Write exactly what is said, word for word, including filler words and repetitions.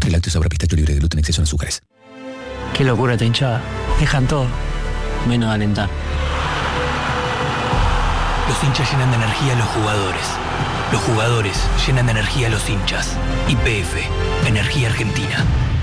El lácteo sabor a pistacho libre de gluten, exceso en azúcares. Qué locura esta hinchada. Dejan todo, menos alentar. Los hinchas llenan de energía a los jugadores. Los jugadores llenan de energía a los hinchas. Y P F, Energía Argentina.